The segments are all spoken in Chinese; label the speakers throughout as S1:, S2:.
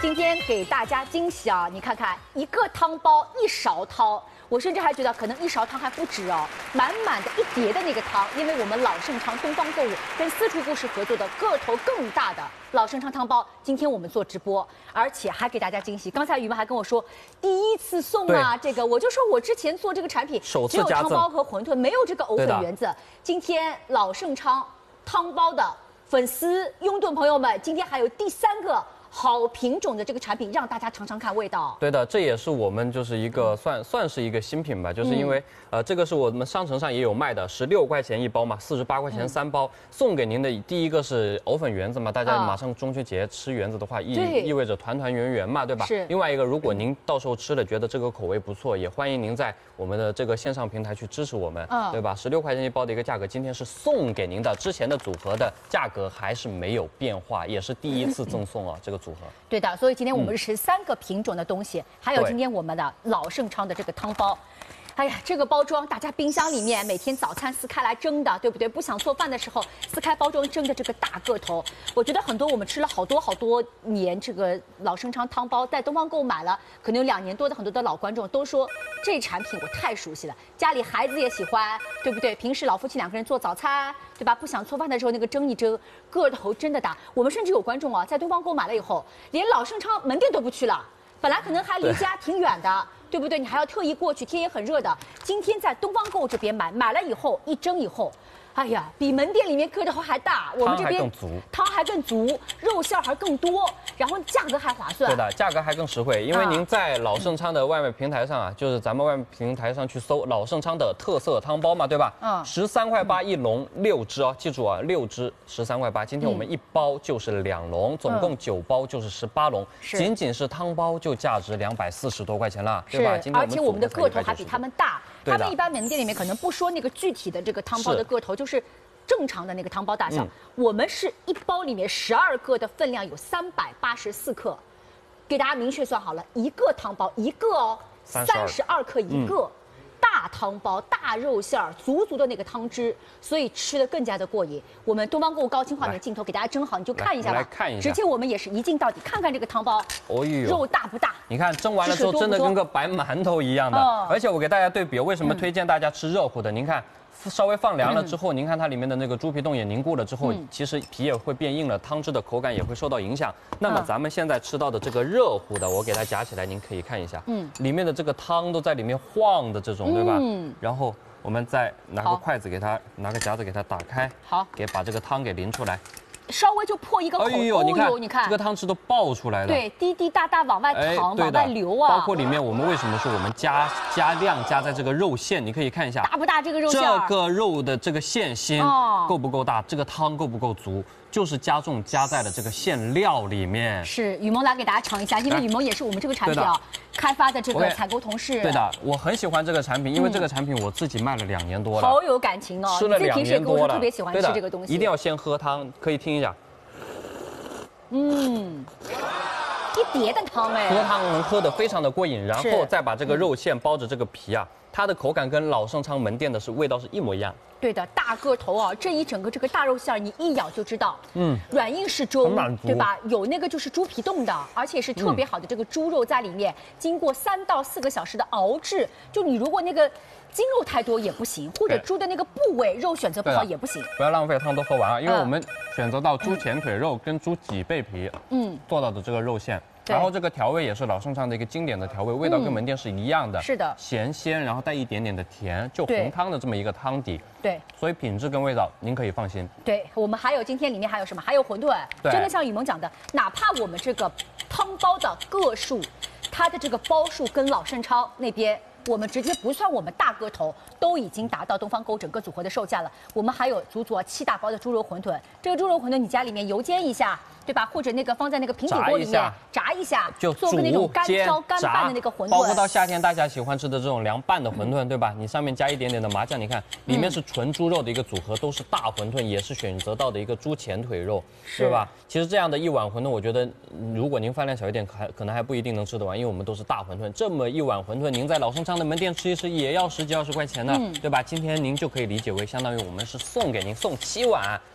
S1: 今天给大家惊喜啊！你看看，一个汤包1勺汤，我甚至还觉得可能1勺汤还不止哦，满满的一碟的那个汤，因为我们老盛昌东方购物跟私厨故事合作的个头更大的老盛昌汤包，今天我们做直播，而且还给大家惊喜。刚才于文还跟我说，第一次送啊，这个我就说我之前做这个产品只有汤包和馄饨，没有这个藕粉圆子。今天老盛昌汤包的粉丝拥趸朋友们，今天还有第3个好品种的这个产品，让大家尝尝看味道。
S2: 对的，这也是我们就是一个算是一个新品吧，就是因为这个是我们商城上也有卖的，16块钱1包嘛，48块钱3包，送给您的第一个是藕粉圆子嘛，大家马上中秋节吃圆子的话，意味着团团圆圆嘛，对吧？是。另外一个，如果您到时候吃了觉得这个口味不错，也欢迎您在我们的这个线上平台去支持我们，对吧？16块钱1包的一个价格，今天是送给您的，之前的组合的价格还是没有变化，也是第一次赠送啊，这个组合。
S1: 对的，所以今天我们是13个品种的东西，还有今天我们的老盛昌的这个汤包。哎呀，这个包装，大家冰箱里面每天早餐撕开来蒸的，对不对？不想做饭的时候，撕开包装蒸的这个大个头，我觉得很多我们吃了好多年这个老盛昌汤包，在东方购买了，可能有2年多的很多的老观众都说这产品我太熟悉了，家里孩子也喜欢，对不对？平时老夫妻2个人做早餐，对吧？不想做饭的时候那个蒸一蒸，个头真的大。我们甚至有观众啊，在东方购买了以后，连老盛昌门店都不去了，本来可能还离家挺远的。对不对？你还要特意过去，天也很热的。今天在东方购这边买了以后一蒸以后，哎呀，比门店里面个头还大。我们这边汤还更足，肉馅还更多，然后价格还划算。
S2: 对的，价格还更实惠，因为您在老盛昌的外卖平台上啊，就是咱们外卖平台上去搜老盛昌的特色汤包嘛，对吧？13块8一笼6只哦，记住啊，6只13块8。今天我们1包就是2笼，总共9包就是18笼，仅仅是汤包就价值240多块钱了，对吧？
S1: 而且我们的个头还比他们大。他们一般门店里面可能不说那个具体的这个汤包的个头，就是正常的那个汤包大小。我们是1包里面12个的分量有384克，给大家明确算好了，一个汤包一个哦，32克一个。大汤包、大肉馅儿，足的那个汤汁，所以吃的更加的过瘾。我们东方购物高清画面镜头给大家蒸好，你就看一下吧。
S2: 来看一下，
S1: 直接我们也是一镜到底，看看这个汤包，肉大不大？
S2: 你看蒸完了之后，真的跟个白馒头一样的。而且我给大家对比，为什么推荐大家吃热乎的？您看。稍微放凉了之后，您看它里面的那个猪皮冻也凝固了之后，其实皮也会变硬了，汤汁的口感也会受到影响。那么咱们现在吃到的这个热乎的，我给它夹起来，您可以看一下，里面的这个汤都在里面晃的这种，对吧？然后我们再拿个筷子给它，拿个夹子给它打开，好，把这个汤给淋出来。
S1: 稍微就破一个口，
S2: 哎呦，你看这个汤汁都爆出来了，
S1: 对，滴滴答答往外淌，往外流啊。
S2: 包括里面我们为什么说我们加量加在这个肉馅，你可以看一下
S1: 大不大这个肉馅，
S2: 这个肉的这个馅心够不够大，这个汤够不够足，就是加在了这个馅料里面。
S1: 是雨萌来给大家尝一下，因为雨萌也是我们这个产品啊开发的这个采购同事。
S2: 对的，我很喜欢这个产品，因为这个产品我自己卖了2年多了，
S1: 好有感情哦。
S2: 吃了2年多了，
S1: 特别喜欢吃这个东西，
S2: 一定要先喝汤，可以听一下。
S1: 一碟的汤哎，
S2: 喝汤能喝得非常的过瘾，然后再把这个肉馅包着这个皮啊，它的口感跟老盛昌门店的味道是一模一样。
S1: 对的，大个头啊，这一整个这个大肉馅你一咬就知道，软硬适中，对吧？有那个就是猪皮冻的，而且是特别好的这个猪肉在里面，经过3到4个小时的熬制，就你如果那个筋肉太多也不行，或者猪的那个部位肉选择不好也不行。
S2: 不要浪费汤都喝完啊，因为我们选择到猪前腿肉跟猪脊背皮，做到的这个肉馅。然后这个调味也是老盛昌的一个经典的调味，味道跟门店是一样的，
S1: 是的，
S2: 咸鲜，然后带一点点的甜，就红汤的这么一个汤底，
S1: 对，
S2: 所以品质跟味道您可以放心。
S1: 对，我们还有今天里面还有什么？还有馄饨，真的像雨萌讲的，哪怕我们这个汤包的个数，它的这个包数跟老盛昌那边。我们直接不算我们大个头，都已经达到东方购整个组合的售价了。我们还有足7大包的猪肉馄饨，这个猪肉馄饨你家里面油煎一下，对吧？或者那个放在那个平底锅里面炸一下，
S2: 就
S1: 做个那种干挑干拌的那个馄饨。
S2: 包括到夏天大家喜欢吃的这种凉拌的馄饨，对吧？你上面加一点点的麻酱，你看里面是纯猪肉的一个组合，都是大馄饨，也是选择到的一个猪前腿肉，对吧？其实这样的一碗馄饨，我觉得如果您饭量小一点，可能还不一定能吃得完，因为我们都是大馄饨。这么一碗馄饨，您在老盛昌的门店吃一吃也要10几20块钱呢，对吧？今天您就可以理解为相当于我们是送给您送7碗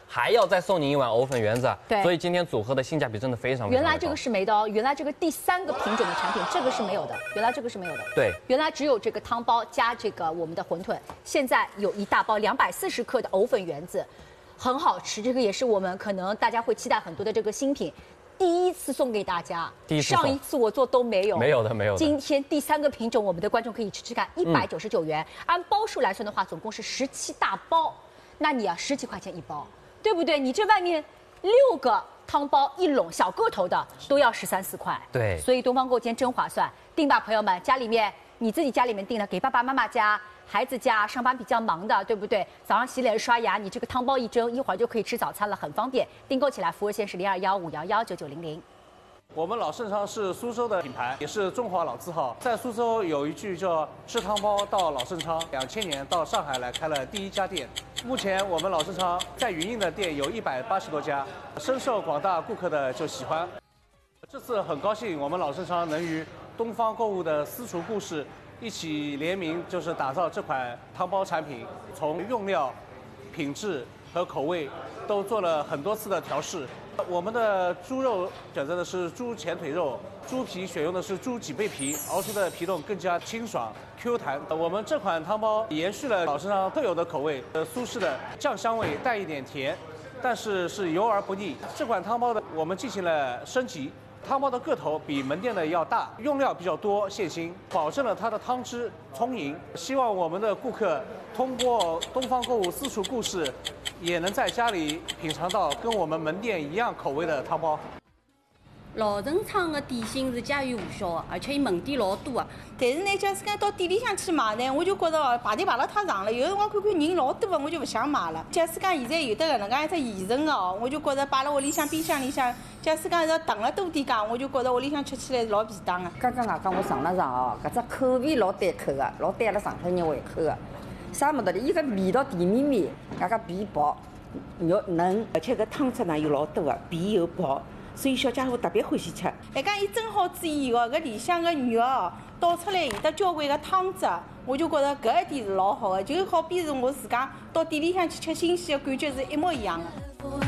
S2: 还要再送您一碗藕粉圆子。
S1: 对，
S2: 所以今天组合的性价比真的非常。
S1: 原来这个是没的哦，原来这个第3个品种的产品这个是没有的，原来这个是没有的。
S2: 对，
S1: 原来只有这个汤包加这个我们的馄饨，现在有一大包240克的藕粉圆子，很好吃。这个也是我们可能大家会期待很多的这个新品。第一次送给大家，上一次我做都没有，
S2: 没有的。
S1: 今天第3个品种，我们的观众可以吃吃看，199元，按包数来算的话，总共是17大包，那你啊10几块钱一包，对不对？你这外面6个汤包一笼，小个头的都要13、14块，
S2: 对，
S1: 所以东方购今天真划算，订吧，朋友们，家里面你自己家里面订了，给爸爸妈妈家。孩子家上班比较忙的，对不对？早上洗脸刷牙，你这个汤包一蒸，一会儿就可以吃早餐了，很方便。订购起来，服务线是0215119900。
S3: 我们老盛昌是苏州的品牌，也是中华老字号。在苏州有一句叫“吃汤包到老盛昌”，2000年到上海来开了第1家店。目前我们老盛昌在云印的店有180多家，深受广大顾客的喜欢。这次很高兴，我们老盛昌能与东方购物的私厨故事一起联名，打造这款汤包产品，从用料、品质和口味都做了很多次的调试。我们的猪肉选择的是猪前腿肉，猪皮选用的是猪脊背皮，熬出的皮冻更加清爽 Q 弹。我们这款汤包延续了老盛昌特有的口味，苏式的酱香味带一点甜，但是油而不腻。这款汤包我们进行了升级。汤包的个头比门店的要大，用料比较多，现新，保证了它的汤汁充盈。希望我们的顾客通过东方购物私厨故事，也能在家里品尝到跟我们门店一样口味的汤包。
S4: 老盛昌的点心是家喻户晓的，而且伊门店老多的。但是呢，假使讲到店里向去买呢，我就觉得排队排了太长了。有辰光看看人老多的，我就不想买了。假使讲现在有的搿能介一只现成的哦，我就觉得摆辣屋里向冰箱里向，假使讲要囤了多点讲，我就觉得屋里向吃起来是老便当的。
S5: 刚刚外讲我尝了尝哦，搿只口味老对口的，老对阿拉上海人胃口的。啥么道理？伊个味道甜绵绵，外加皮薄，肉嫩，而且搿汤汁呢又老多的，皮又薄。所以小家伙特别欢喜吃。还讲伊蒸好之以后，搿里向个肉哦，倒出来有得交关个汤汁，我就觉得搿一点是老好的，就好比是我自家到店里向去吃新鲜的感觉是一模一样的。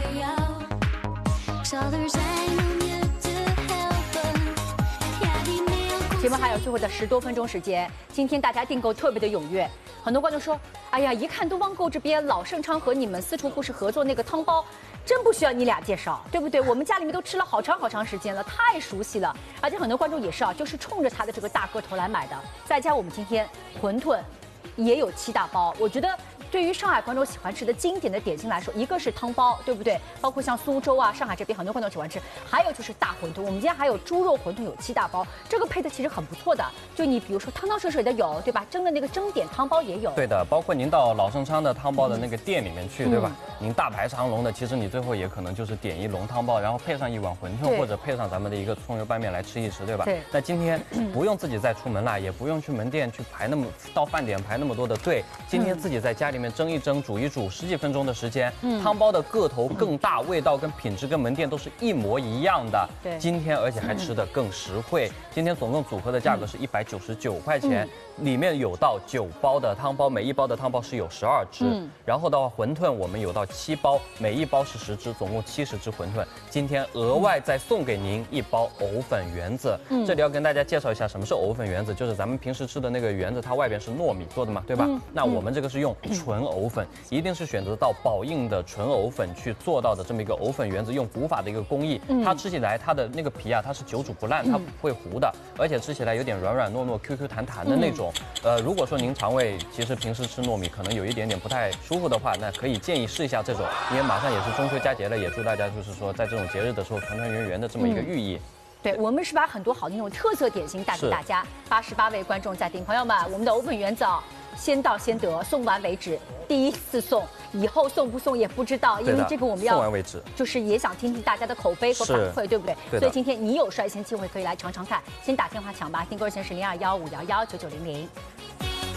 S1: 节目还有最后的10多分钟时间，今天大家订购特别的踊跃，很多观众说，哎呀，一看东方购这边老盛昌和你们私厨故事合作那个汤包，真不需要你俩介绍，对不对？我们家里面都吃了好长时间了，太熟悉了。而且很多观众也是啊，就是冲着它的这个大个头来买的。再加我们今天馄饨也有7大包，我觉得对于上海观众喜欢吃的经典的点心来说，一个是汤包，对不对？包括像苏州啊、上海这边很多观众喜欢吃，还有就是大馄饨。我们今天还有猪肉馄饨有7大包，这个配的其实很不错的。就你比如说汤汤水水的有，对吧？蒸的那个蒸点汤包也有。
S2: 对的，包括您到老盛昌的汤包的那个店里面去，对吧？您大排长龙的，其实你最后也可能就是点一笼汤包，然后配上一碗馄饨，或者配上咱们的一个葱油拌面来吃一吃，对吧？
S1: 对。
S2: 那今天不用自己再出门了，也不用去门店去排到饭点排那么多的队，今天自己在家里面蒸一蒸、煮一煮，10几分钟的时间，汤包的个头更大，味道跟品质跟门店都是一模一样的。
S1: 对。
S2: 今天而且还吃得更实惠，今天总共组合的价格是199块钱，里面有到9包的汤包，每一包的汤包是有12只，然后的话馄饨我们有到7包，每一包是10只，总共70只馄饨。今天额外再送给您1包藕粉圆子。这里要跟大家介绍一下什么是藕粉圆子，就是咱们平时吃的那个圆子，它外边是糯米做的嘛，对吧？那我们这个是用纯藕粉，一定是选择到宝应的纯藕粉去做到的这么一个藕粉圆子，用古法的一个工艺，它吃起来它的那个皮啊，它是久煮不烂，它不会糊的，而且吃起来有点软软糯糯、Q Q 弹弹的那种。如果说您肠胃其实平时吃糯米可能有一点点不太舒服的话，那可以建议试一下这种，因为马上也是中秋佳节了，也祝大家就是说在这种节日的时候团团圆圆的这么一个寓意。
S1: 对，我们是把很多好的那种特色点心带给大家。88位观众在订，朋友们，我们的藕粉圆子啊，先到先得，送完为止。第一次送，以后送不送也不知道，因为这个我们要
S2: 送完为止，
S1: 就是也想听听大家的口碑和反馈，对不对？所以今天你有率先机会可以来尝尝看，先打电话抢吧，订购热线是0215119900。